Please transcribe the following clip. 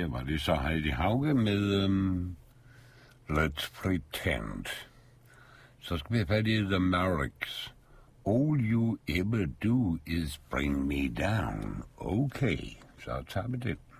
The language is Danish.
her var det så Heidi Hauge med Let's Pretend. Så skal vi have fat i The Mavericks. All you ever do is bring me down. Okay, så tager vi det.